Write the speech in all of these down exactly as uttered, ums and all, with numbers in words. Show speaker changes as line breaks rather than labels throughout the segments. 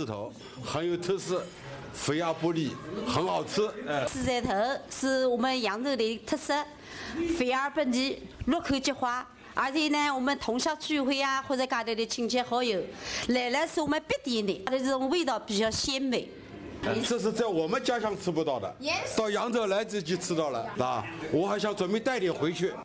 字头，很有特色，肥而不腻，很好吃。哎，
狮子头是我们扬州的特色，肥而不腻，入口即化。而且呢，我们同校聚会啊，或者家里的亲戚好友来了，是我们必点的，它的这种味道比较鲜美。
这是在我们家乡吃不到的，到扬州来自己吃到了，啊，我还想准备带点回去。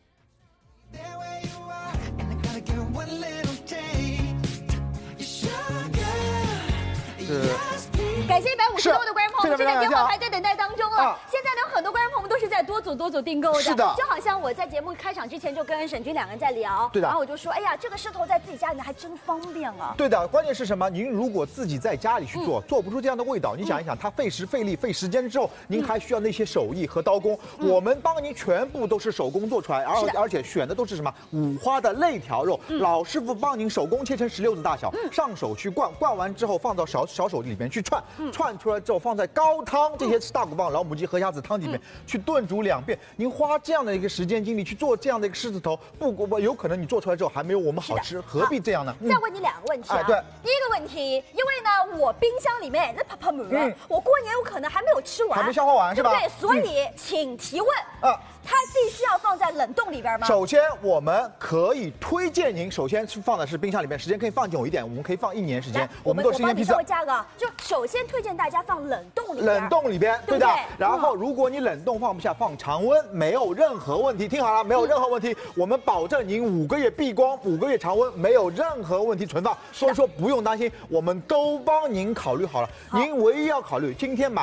是。
感谢一百五十多位的观众朋友们，正在电话排队等待当中啊！
啊
现在呢，有很多观众朋友们都是在多组多组订购的，
是的
就好像我在节目开场之前就跟沈军两个人在聊，
对的
然后我就说，哎呀，这个狮头在自己家里面还真方便啊。
对的，关键是什么？您如果自己在家里去做，做不出这样的味道，你想一想，它费时费力费时间之后，您还需要那些手艺和刀工，我们帮您全部都是手工做出来，而而且选的都是什么五花的肋条肉，老师傅帮您手工切成石榴子大小，上手去灌，灌完之后放到小小手里面去串，串出来之后放在高汤这些大骨棒、老母鸡、河虾子汤里面去炖煮两遍。您花这样的一个时间精力去做这样的一个狮子头，不不有可能你做出来之后还没有我们好吃，何必这样呢？
再问你两个问题啊，
哎对，
第一个问题，因为呢，我冰箱里面那泡泡馍，我过年有可能还没有吃完，
还没消化完是吧？
对，所以请提问
啊。
它必须要放在冷冻里边吗？
首先，我们可以推荐您，首先是放的是冰箱里面，时间可以放久一点，我们可以放一年时间。
我们
都是一年批次。
稍微加个，就首先推荐大家放冷冻里边。
冷冻里边，对的。然后，如果你冷冻放不下，放常温没有任何问题。听好了，没有任何问题，我们保证您五个月闭光，五个月常温，没有任何问题存放。所以说不用担心，我们都帮您考虑好了。您唯一要考虑，今天买。